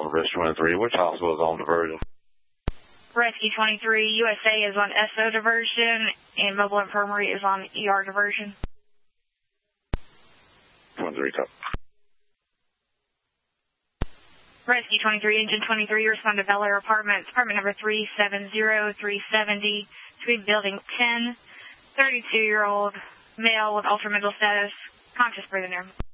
on Rescue 23. Which hospital is on diversion? Rescue 23, USA is on SO diversion, and Mobile Infirmary is on ER diversion. 23, top. Rescue 23, Engine 23, respond to Bel Air Apartments, apartment number 370-370, between building 10, 32-year-old male with ultra mental status, conscious breathing air.